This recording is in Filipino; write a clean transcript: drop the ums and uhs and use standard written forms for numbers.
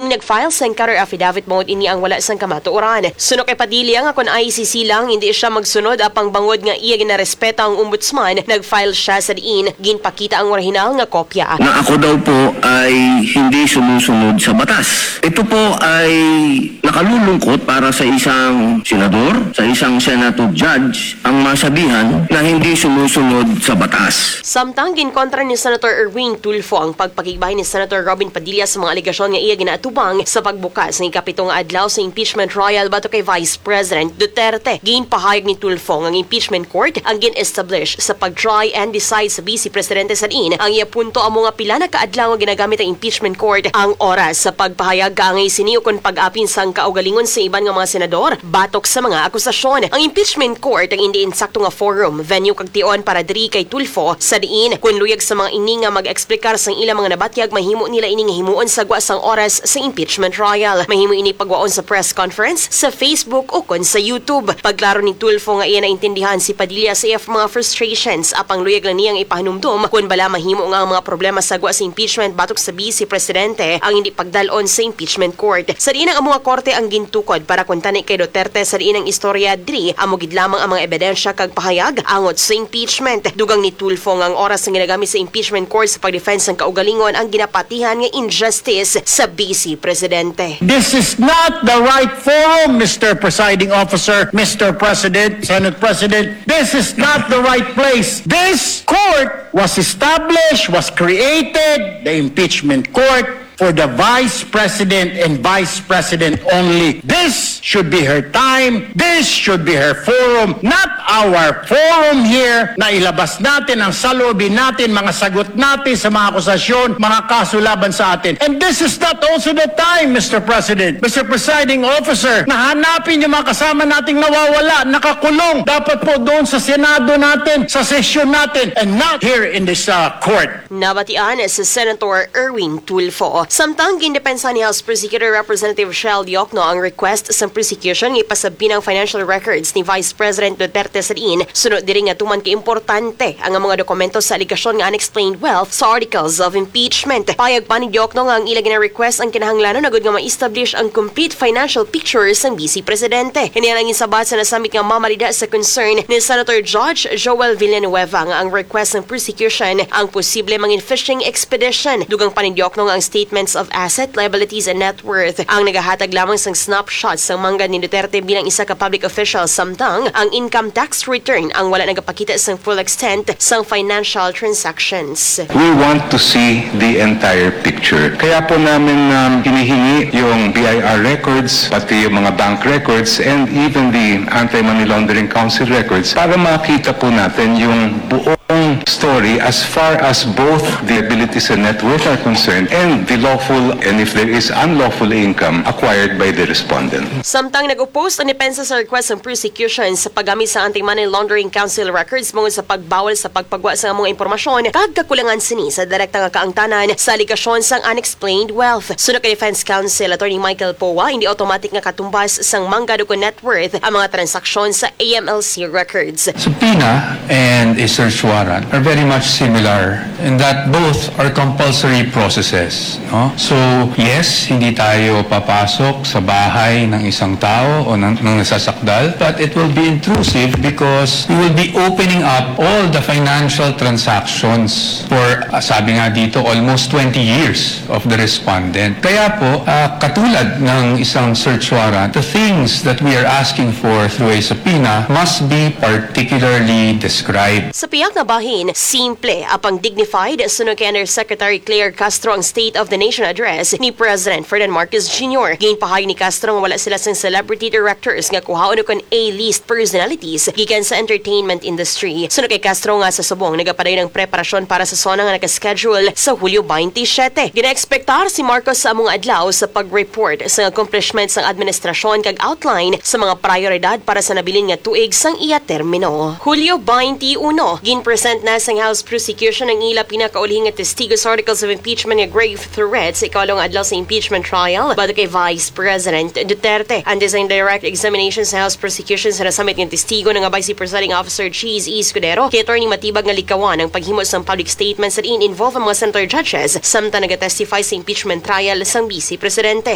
Ang nag-file sa counter affidavit mode ini ang wala sang kamatuoran. Suno kay Padilla nga kun ICC lang hindi siya magsunod apang bangod nga iya ginarespeto ang ombudsman, nag-file siya sa diin ginpakita ang orihinal nga kopya. Na ako daw po ay hindi sumusunod sa batas. Ito po ay nakalulungkot para sa isang senador, sa isang senator judge ang masabihan na hindi sumusunod sa batas. Samtang ginkontra ni Senator Erwin Tulfo ang pagpakigbahay ni Senator Robin Padilla sa mga aligasyon nga iya ginaatubang sa pagbukas ng ikapitong adlaw sa impeachment trial bato kay Vice President Duterte. Ginpahayag ni Tulfo nga ang impeachment court ang gin-establish sa pag-try and decide sa Vice Presidente sa diin. Ang iya punto ang mga pila na kaadlaw nga ginagamit ang impeachment court ang oras sa pagpahayag kaangay siniyo kon pag-apin sang kaugalingon sa iban nga mga senador batok sa mga akusasyon. Ang impeachment court ang hindi insakto nga forum, venue kag tion para diri kay Tulfo sa diin kun luyag sa mga ini nga mag-eksplikar sang ilang mga nabatyag mahimo nila ini nga himuon sa sang oras sa impeachment trial. Mahimo ini pagwaon sa press conference sa Facebook o kon sa YouTube. Paglaro ni Tulfo nga iya naintindihan si Padilla sa iyang mga frustrations apang luyag lang niyang ipahanumdum kun bala mahimo nga ang mga problema sa impeachment batok sa Vice Presidente ang hindi pagdalon sa impeachment court. Sa diin ang mga korte ang gintukod para kuntani kay Duterte sa diin ang istorya diri amo gid lamang ang mga ebidensya kag pahayag angot sa impeachment. Dugang ni Tulfo nga ang oras nga ginagamit sa impeachment court sa pagdefense ng kaugalingon ang ginapatihan nga injustice sa Vice Presidente. This is not the right forum, Mr. Presiding Officer, Mr. President, Senate President. This is not the right place. This court was established, was created, the impeachment court, for the Vice President and Vice President only. This should be her time. This should be her forum, not our forum here na ilabas natin ang saloobin natin, mga sagot natin sa mga akusasyon, mga kaso laban sa atin. And this is not also the time, Mr. President, Mr. Presiding Officer, na hanapin yung mga kasama nating nawawala, nakakulong. Dapat po doon sa Senado natin, sa sesyon natin, and not here in this court. Nabatian sa Senator Erwin Tulfo. Samtang gindepensa ni House Prosecutor Representative Shell Diokno ang request sa prosecution ng ipasabi ng financial records ni Vice President Duterte sa diin, sunod diri nga tuman ka-importante ang mga dokumento sa aligasyon nga unexplained wealth sa articles of impeachment. Payag pa ni Diokno nga ang ila gina-request ang kinahanglanon na gud nga ma-establish ang complete financial picture sa Vice Presidente. Hiniya lang insabat sa nasamit nga mamalida sa concern ni Senator Judge Joel Villanueva nga ang request ng prosecution ang posible mangin fishing expedition. Dugang pa ni Diokno nga ang statement of asset, liabilities, and net worth ang nagahatag lamang sang snapshots sang mangga ni Duterte bilang isa ka public official samtang ang income tax return ang wala nagapakita sang full extent sang financial transactions. We want to see the entire picture. Kaya po namin hinihingi yung BIR records, pati yung mga bank records, and even the Anti-Money Laundering Council records para makita po natin yung buong story as far as both the abilities and net worth are concerned and the lawful and if there is unlawful income acquired by the respondent. Samtang nag-oppose ang depensa sa request ng prosecution sa paggamit sa Anti-Money Laundering Council records mungod sa pagbawal sa pagpagwa sa mga impormasyon kag kakulangan sini sa direkta nga kaangtanan sa aligasyon sang unexplained wealth. Sunod kay Defense Counsel Attorney Michael Powa, hindi automatic nga katumbas sang manggado ko net worth ang mga transaksyon sa AMLC records. Subpoena and a search warrant are very much similar in that both are compulsory processes. No? So, yes, hindi tayo papasok sa bahay ng isang tao o ng nasasakdal, but it will be intrusive because we will be opening up all the financial transactions for, sabi nga dito, almost 20 years of the respondent. Kaya po, katulad ng isang search warrant, the things that we are asking for through a subpoena must be particularly described. Sa piyak na bahin, simple apang dignified sunod kay Undersecretary Claire Castro ang State of the Nation address ni President Ferdinand Marcos Jr. Ginpahayag ni Castro nga wala sila sang celebrity directors nga kuhaon kon A-list personalities gikan sa entertainment industry. Sunod kay Castro nga sa subong nagapaday ng preparasyon para sa sona nga naka-schedule sa Hulyo 27. Gina-expectar si Marcos sa among adlaw sa pag-report sa accomplishments ng administrasyon kag outline sa mga prioridad para sa nabilin nga tuig sang iya termino. Hulyo 21, ginpresent na sang House Prosecution ang ila pinakaulihing nga testigo sa articles of impeachment nga grave threats sa ikalawang adlaw sa impeachment trial bago kay Vice President Duterte. Ang design direct examination sa House Prosecution sa nasamit ng testigo ng Vice Presiding Officer Cheese E. Escudero kay Attorney Matibag nga likawan ang paghimo sa public statements sa involve ang mga senator judges samtang nagatestify sa impeachment trial sang Vice Presidente.